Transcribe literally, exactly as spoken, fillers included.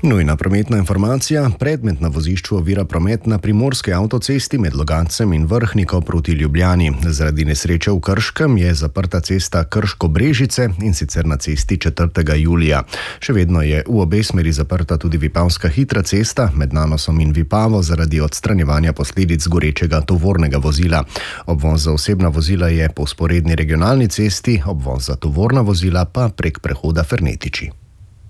Nujna prometna informacija. Predmet na vozišču ovira promet na primorski avtocesti med Logatcem in Vrhniko proti Ljubljani. Zaradi nesreče v Krškem je zaprta cesta Krško-Brežice, in sicer na cesti četrtega julija. Še vedno je v obe smeri zaprta tudi vipavska hitra cesta med Nanosom in Vipavo zaradi odstranjevanja posledic gorečega tovornega vozila. Obvoz za osebna vozila je po vzporedni regionalni cesti, obvoz za tovorna vozila pa prek prehoda Fernetiči.